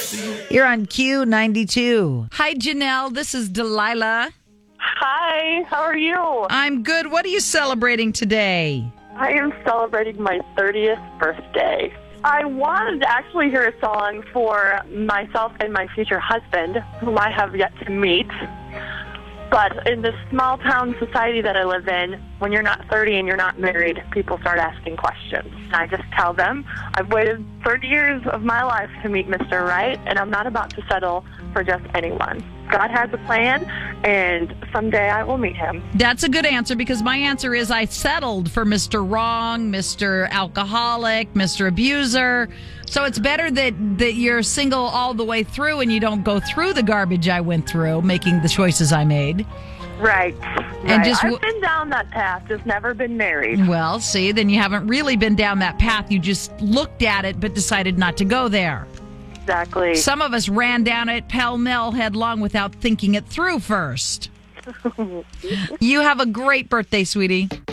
You're on Q92. Hi, Janelle. This is Delilah. Hi, how are you? I'm good. What are you celebrating today? I am celebrating my 30th birthday. I wanted to actually hear a song for myself and my future husband, whom I have yet to meet. But in this small town society that I live in, when you're not 30 and you're not married, people start asking questions. And I just tell them, I've waited 30 years of my life to meet Mr. Right, and I'm not about to settle for just anyone. God has a plan, and someday I will meet him. That's a good answer, because my answer is I settled for Mr. Wrong, Mr. Alcoholic, Mr. Abuser. So it's better that you're single all the way through and you don't go through the garbage I went through making the choices I made. Right. And I've been down that path, just never been married. Well, see, then you haven't really been down that path. You just looked at it but decided not to go there. Exactly. Some of us ran down it pell-mell headlong without thinking it through first. You have a great birthday, sweetie.